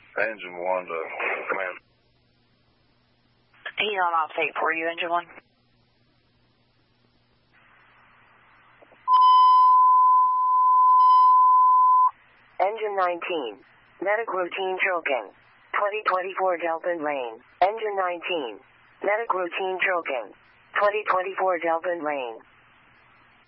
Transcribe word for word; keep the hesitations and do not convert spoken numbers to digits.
Engine one to command. He's on off eight for you, engine one. Engine nineteen. Medic routine choking. twenty twenty-four Delphin Lane. Engine nineteen. Medic routine choking. twenty twenty-four Delphin Lane.